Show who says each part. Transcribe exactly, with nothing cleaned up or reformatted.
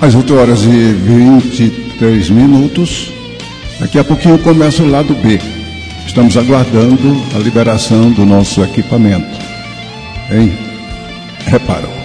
Speaker 1: Às oito horas e vinte e três minutos. Daqui a pouquinho começa o lado B. Estamos aguardando a liberação do nosso equipamento. Hein? Reparo.